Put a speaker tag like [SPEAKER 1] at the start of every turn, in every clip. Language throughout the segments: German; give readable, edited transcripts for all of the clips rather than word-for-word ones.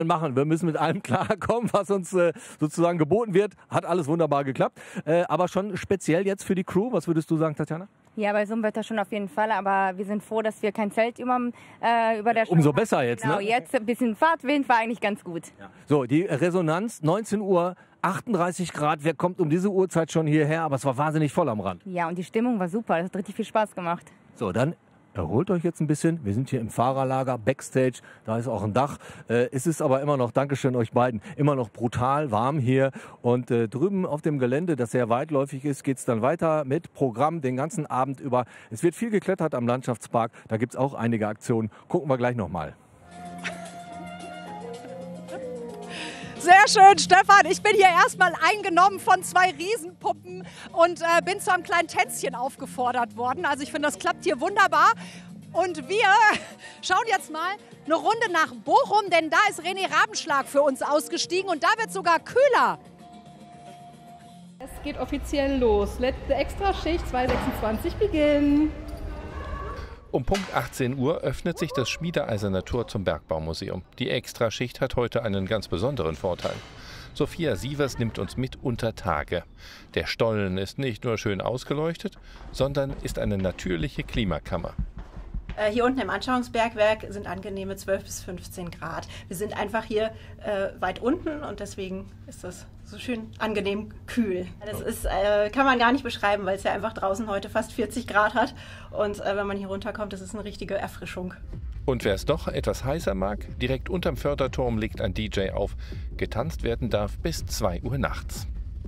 [SPEAKER 1] machen. Wir müssen mit allem klarkommen, was uns sozusagen geboten wird. Hat alles wunderbar geklappt. Aber schon speziell jetzt für die Crew. Was würdest du sagen, Tatjana?
[SPEAKER 2] Ja, bei so einem Wetter schon auf jeden Fall. Aber wir sind froh, dass wir kein Zelt über der Show
[SPEAKER 1] Umso besser jetzt,
[SPEAKER 2] genau,
[SPEAKER 1] ne?
[SPEAKER 2] Jetzt ein bisschen Fahrtwind war eigentlich ganz gut.
[SPEAKER 1] Ja. So, die Resonanz, 19 Uhr, 38 Grad. Wer kommt um diese Uhrzeit schon hierher? Aber es war wahnsinnig voll am Rand.
[SPEAKER 2] Ja, und die Stimmung war super. Das hat richtig viel Spaß gemacht.
[SPEAKER 1] So, dann erholt euch jetzt ein bisschen. Wir sind hier im Fahrerlager, Backstage. Da ist auch ein Dach. Es ist aber immer noch, Dankeschön euch beiden, immer noch brutal warm hier. Und drüben auf dem Gelände, das sehr weitläufig ist, geht es dann weiter mit Programm den ganzen Abend über. Es wird viel geklettert am Landschaftspark. Da gibt es auch einige Aktionen. Gucken wir gleich nochmal.
[SPEAKER 3] Sehr schön, Stefan. Ich bin hier erstmal eingenommen von 2 Riesenpuppen und bin zu einem kleinen Tänzchen aufgefordert worden. Also ich finde, das klappt hier wunderbar. Und wir schauen jetzt mal eine Runde nach Bochum, denn da ist René Rabenschlag für uns ausgestiegen und da wird es sogar kühler.
[SPEAKER 4] Es geht offiziell los. Letzte Extraschicht 226 beginnen.
[SPEAKER 5] Um Punkt 18 Uhr öffnet sich das Schmiedeeiserner Tor zum Bergbaumuseum. Die Extraschicht hat heute einen ganz besonderen Vorteil. Sophia Sievers nimmt uns mit unter Tage. Der Stollen ist nicht nur schön ausgeleuchtet, sondern ist eine natürliche Klimakammer.
[SPEAKER 6] Hier unten im Anschauungsbergwerk sind angenehme 12 bis 15 Grad. Wir sind einfach hier weit unten und deswegen ist das so schön angenehm kühl. Das ist, kann man gar nicht beschreiben, weil es ja einfach draußen heute fast 40 Grad hat. Und wenn man hier runterkommt, das ist eine richtige Erfrischung.
[SPEAKER 5] Und wer es doch etwas heißer mag, direkt unterm Förderturm legt ein DJ auf. Getanzt werden darf bis 2 Uhr nachts.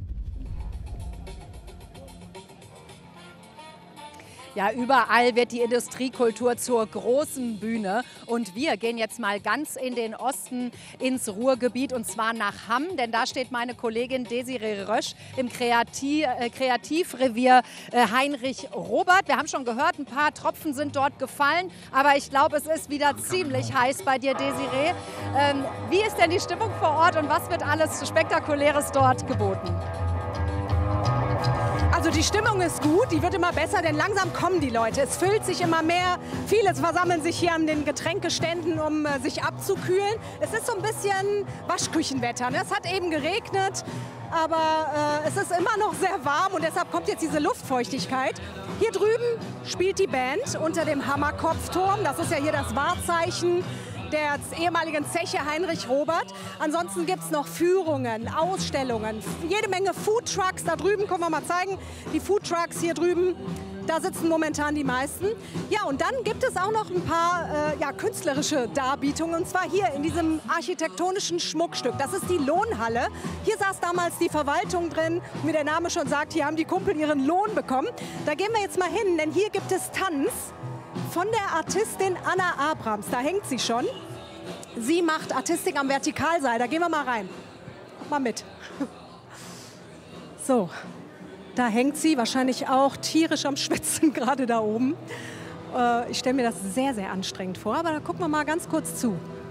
[SPEAKER 3] Ja, überall wird die Industriekultur zur großen Bühne. Und wir gehen jetzt mal ganz in den Osten, ins Ruhrgebiet, und zwar nach Hamm. Denn da steht meine Kollegin Desiree Rösch im Kreativrevier Heinrich Robert. Wir haben schon gehört, ein paar Tropfen sind dort gefallen. Aber ich glaube, es ist wieder ziemlich heiß bei dir, Desiree. Wie ist denn die Stimmung vor Ort und was wird alles Spektakuläres dort geboten?
[SPEAKER 7] Also die Stimmung ist gut, die wird immer besser, denn langsam kommen die Leute. Es füllt sich immer mehr. Viele versammeln sich hier an den Getränkeständen, um sich abzukühlen. Es ist so ein bisschen Waschküchenwetter, ne? Es hat eben geregnet, aber es ist immer noch sehr warm und deshalb kommt jetzt diese Luftfeuchtigkeit. Hier drüben spielt die Band unter dem Hammerkopfturm. Das ist ja hier das Wahrzeichen der ehemaligen Zeche Heinrich Robert. Ansonsten gibt es noch Führungen, Ausstellungen, jede Menge Foodtrucks. Da drüben, können wir mal zeigen, die Foodtrucks hier drüben, da sitzen momentan die meisten. Ja, und dann gibt es auch noch ein paar künstlerische Darbietungen, und zwar hier in diesem architektonischen Schmuckstück. Das ist die Lohnhalle. Hier saß damals die Verwaltung drin. Wie der Name schon sagt, hier haben die Kumpel ihren Lohn bekommen. Da gehen wir jetzt mal hin, denn hier gibt es Tanz von der Artistin Anna Abrams. Da hängt sie schon. Sie macht Artistik am Vertikalseil. Da gehen wir mal rein. Kommt mal mit. So, da hängt sie. Wahrscheinlich auch tierisch am Schwitzen, gerade da oben. Ich stelle mir das sehr, sehr anstrengend vor. Aber da gucken wir mal ganz kurz zu.